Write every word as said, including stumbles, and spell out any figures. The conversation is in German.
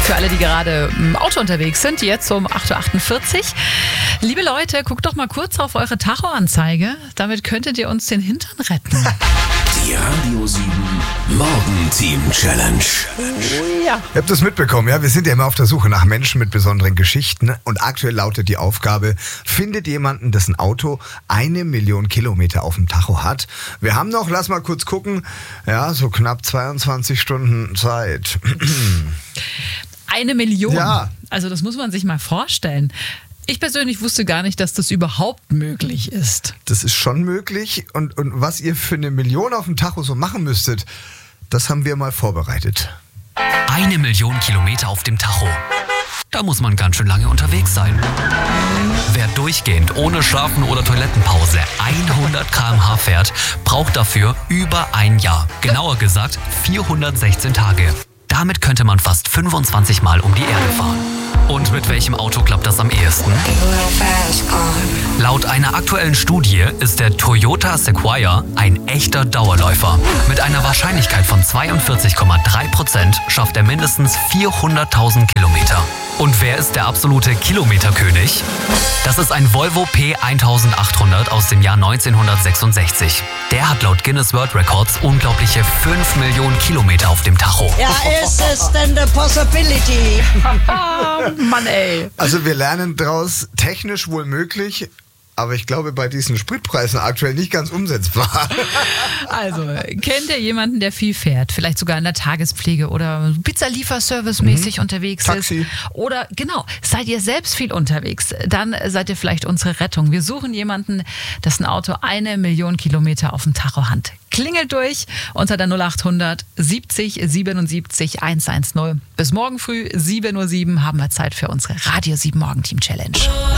Für alle, die gerade im Auto unterwegs sind, jetzt um acht Uhr achtundvierzig. Liebe Leute, guckt doch mal kurz auf eure Tachoanzeige. Damit könntet ihr uns den Hintern retten. Die Radio sieben Morgen-Team Challenge. Ja. Ihr habt das mitbekommen, ja? Wir sind ja immer auf der Suche nach Menschen mit besonderen Geschichten. Und aktuell lautet die Aufgabe, findet jemanden, dessen Auto eine Million Kilometer auf dem Tacho hat. Wir haben noch, lass mal kurz gucken, ja, so knapp zweiundzwanzig Stunden Zeit. Eine Million. Ja. Also das muss man sich mal vorstellen. Ich persönlich wusste gar nicht, dass das überhaupt möglich ist. Das ist schon möglich. Und, und was ihr für eine Million auf dem Tacho so machen müsstet, das haben wir mal vorbereitet. Eine Million Kilometer auf dem Tacho. Da muss man ganz schön lange unterwegs sein. Wer durchgehend ohne Schlafen oder Toilettenpause hundert Kilometer pro Stunde fährt, braucht dafür über ein Jahr. Genauer gesagt vierhundertsechzehn Tage. Damit könnte man fast fünfundzwanzig Mal um die Erde fahren. Und mit welchem Auto klappt das am ehesten? Laut einer aktuellen Studie ist der Toyota Sequoia ein echter Dauerläufer. Mit einer Wahrscheinlichkeit von zweiundvierzig Komma drei Prozent schafft er mindestens vierhunderttausend Kilometer. Und wer ist der absolute Kilometerkönig? Das ist ein Volvo P achthundert aus dem Jahr neunzehnhundertsechsundsechzig. Der hat laut Guinness World Records unglaubliche fünf Millionen Kilometer auf dem Tacho. Ja, ist es denn the possibility? Oh, Mann, ey. Also wir lernen daraus, technisch wohl möglich, aber ich glaube bei diesen Spritpreisen aktuell nicht ganz umsetzbar. Also, kennt ihr jemanden, der viel fährt? Vielleicht sogar in der Tagespflege oder Pizza-Lieferservice-mäßig mhm. unterwegs Taxi. ist? Oder, genau, seid ihr selbst viel unterwegs? Dann seid ihr vielleicht unsere Rettung. Wir suchen jemanden, dessen Auto eine Million Kilometer auf dem Tacho hat. Klingelt durch unter der null achthundert siebzig siebenundsiebzig hundertzehn. Bis morgen früh sieben Uhr sieben haben wir Zeit für unsere Radio sieben Morgen-Team-Challenge.